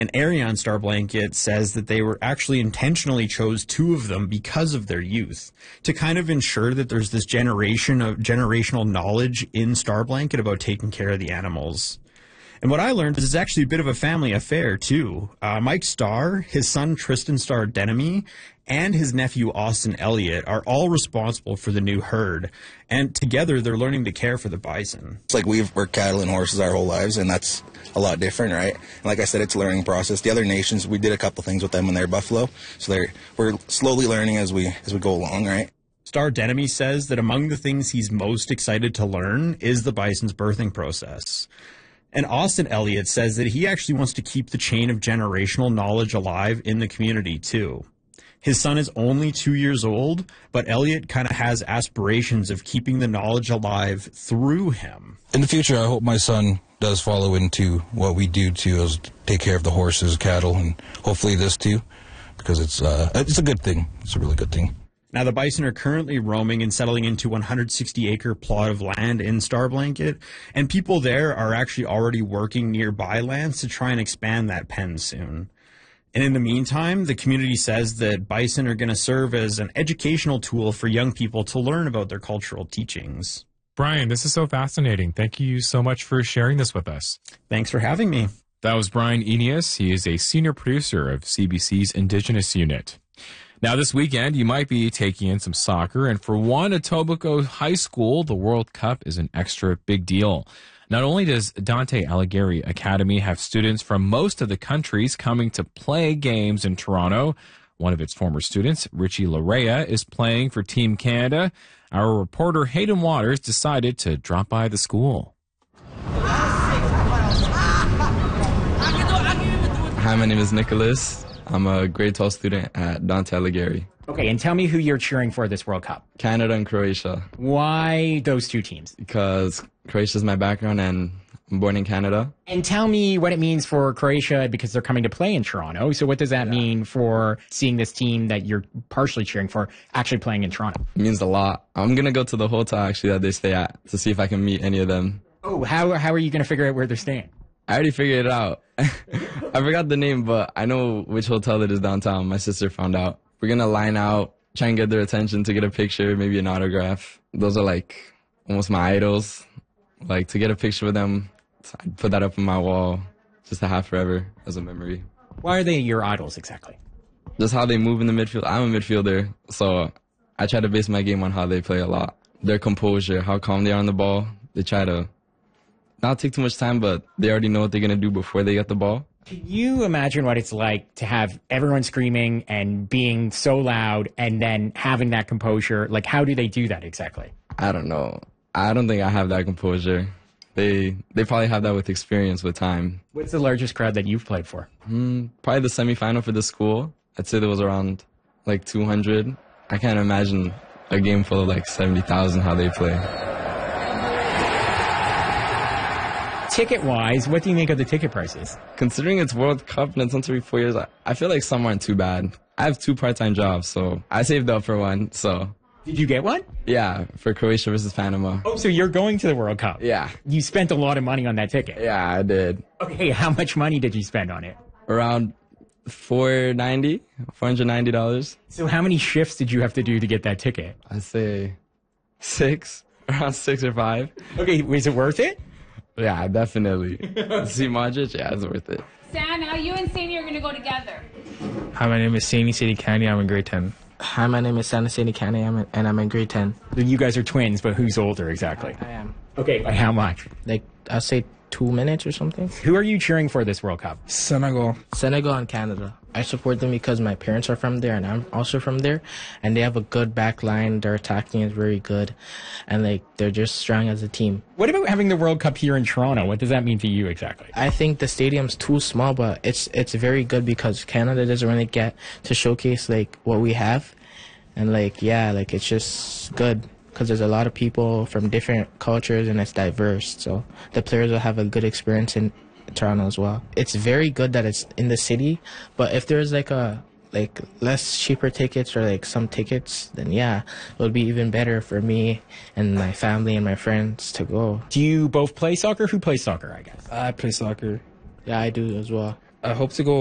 And Arion Star Blanket says that they were actually intentionally chose two of them because of their youth to kind of ensure that there's this generational knowledge in Star Blanket about taking care of the animals. And what I learned is it's actually a bit of a family affair, too. Mike Starr, his son Tristan Starr Denemy, and his nephew Austin Elliott are all responsible for the new herd. And together, they're learning to care for the bison. It's like we've worked cattle and horses our whole lives, and that's a lot different, right? And like I said, it's a learning process. The other nations, we did a couple things with them when they're buffalo. So we're slowly learning as we go along, right? Starr Denemy says that among the things he's most excited to learn is the bison's birthing process. And Austin Elliott says that he actually wants to keep the chain of generational knowledge alive in the community, too. His son is only 2 years old, but Elliott kind of has aspirations of keeping the knowledge alive through him. In the future, I hope my son does follow into what we do, too, is take care of the horses, cattle, and hopefully this, too, because it's a good thing. It's a really good thing. Now, the bison are currently roaming and settling into a 160-acre plot of land in Star Blanket, and people there are actually already working nearby lands to try and expand that pen soon. And in the meantime, the community says that bison are going to serve as an educational tool for young people to learn about their cultural teachings. Brian, this is so fascinating. Thank you so much for sharing this with us. Thanks for having me. That was Brian Eneas. He is a senior producer of CBC's Indigenous Unit. Now, this weekend, you might be taking in some soccer, and for one, Etobicoke High School, the World Cup is an extra big deal. Not only does Dante Alighieri Academy have students from most of the countries coming to play games in Toronto, one of its former students, Richie Larea, is playing for Team Canada. Our reporter Hayden Waters decided to drop by the school. Hi, my name is Nicholas. I'm a grade 12 student at Dante Alighieri. Okay, and tell me who you're cheering for this World Cup. Canada and Croatia. Why those two teams? Because Croatia's my background and I'm born in Canada. And tell me what it means for Croatia because they're coming to play in Toronto. So what does that mean for seeing this team that you're partially cheering for actually playing in Toronto? It means a lot. I'm going to go to the hotel actually that they stay at to see if I can meet any of them. Oh, how are you going to figure out where they're staying? I already figured it out. I forgot the name, but I know which hotel it is downtown. My sister found out. We're going to line out, try and get their attention to get a picture, maybe an autograph. Those are like almost my idols. Like to get a picture with them, I'd put that up on my wall just to have forever as a memory. Why are they your idols exactly? Just how they move in the midfield. I'm a midfielder, so I try to base my game on how they play a lot. Their composure, how calm they are on the ball. They try to not take too much time, but they already know what they're going to do before they get the ball. Can you imagine what it's like to have everyone screaming and being so loud and then having that composure? Like, how do they do that exactly? I don't know. I don't think I have that composure. They probably have that with experience, with time. What's the largest crowd that you've played for? Probably the semifinal for the school. I'd say there was around like 200. I can't imagine a game full of like 70,000 how they play. Ticket-wise, what do you make of the ticket prices? Considering it's World Cup and it's once every 4 years, I feel like some aren't too bad. I have 2 part-time jobs, so I saved up for one, so. Did you get one? Yeah, for Croatia versus Panama. Oh, so you're going to the World Cup? Yeah. You spent a lot of money on that ticket? Yeah, I did. Okay, how much money did you spend on it? Around $490. So how many shifts did you have to do to get that ticket? I'd say 6, around 6 or 5. Okay, was it worth it? Yeah, definitely. See Modric? Yeah, it's worth it. Sana, you and Sadie are going to go together. Hi, my name is Sadie Kanye. I'm in grade 10. Hi, my name is Sana Sadie Kanye, and I'm in grade 10. You guys are twins, but who's older exactly? I am. Okay, by how much? Like, I'll say 2 minutes or something. Who are you cheering for this World Cup? Senegal. Senegal and Canada. I support them because my parents are from there and I'm also from there. And they have a good back line. Their attacking is very good. And, like, they're just strong as a team. What about having the World Cup here in Toronto? What does that mean to you exactly? I think the stadium's too small, but it's very good because Canada doesn't really get to showcase, like, what we have. And, like, yeah, like, it's just good. Because there's a lot of people from different cultures and it's diverse. So the players will have a good experience in Toronto as well. It's very good that it's in the city, but if there's like less cheaper tickets or like some tickets, then yeah, it would be even better for me and my family and my friends to go. Do you both play soccer? Who plays soccer, I guess? I play soccer. Yeah, I do as well. I hope to go